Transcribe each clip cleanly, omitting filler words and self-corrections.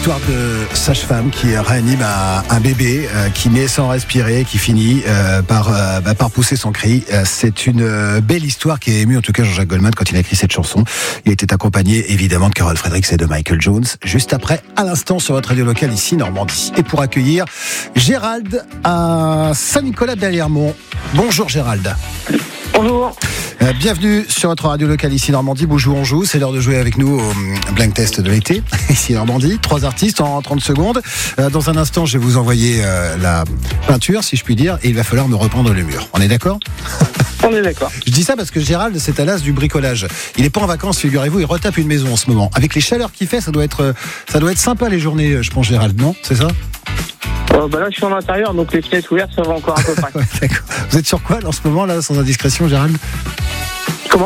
Histoire de sage-femme qui réanime un bébé qui naît sans respirer, qui finit par pousser son cri. C'est une belle histoire qui a ému en tout cas Jean-Jacques Goldman quand il a écrit cette chanson. Il était accompagné évidemment de Carol Fredericks et de Michael Jones. Juste après, à l'instant sur votre radio locale ici Normandie. Et pour accueillir Gérald à Saint-Nicolas-d'Aliermont. Bonjour Gérald. Bonjour. Bienvenue sur votre radio locale ici Normandie. Bonjour, on joue. C'est l'heure de jouer avec nous au Blind Test de l'été ici Normandie. 3 artistes en 30 secondes. Dans un instant, je vais vous envoyer la peinture, si je puis dire, et il va falloir me reprendre le mur. On est d'accord ? On est d'accord. Je dis ça parce que Gérald, c'est à l'as du bricolage. Il n'est pas en vacances, figurez-vous, il retape une maison en ce moment. Avec les chaleurs qu'il fait, ça doit être sympa les journées, je pense, Gérald, non ? C'est ça ? Là, je suis en intérieur, donc les fenêtres ouvertes, ça va encore un peu près. Ouais, d'accord. Vous êtes sur quoi, là, en ce moment, là, sans indiscrétion, Gérald ? Comment ?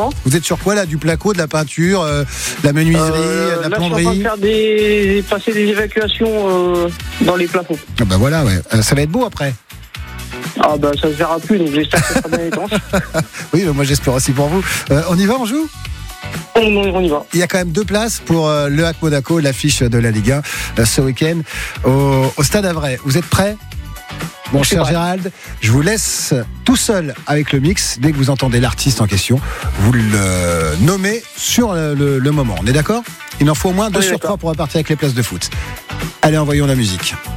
Vous êtes sur quoi, là ? Du placo, de la peinture, la menuiserie, de la plomberie ? Là, je suis en train de passer des évacuations dans les plafonds. Ah bah voilà, ouais. Ça va être beau après. Ah bah ça se verra plus, donc j'espère que ça sera bien étanche. Oui, moi j'espère aussi pour vous. On y va, on joue ? On y va. Il y a quand même 2 places pour le HAC Monaco, l'affiche de la Ligue 1 ce week-end au Stade Havrais. Vous êtes prêts ? Bon, cher Gérald, je vous laisse tout seul avec le mix. Dès que vous entendez l'artiste en question, vous le nommez sur le moment. On est d'accord ? Il en faut au moins 2 sur 3 pour repartir avec les places de foot. Allez, envoyons la musique.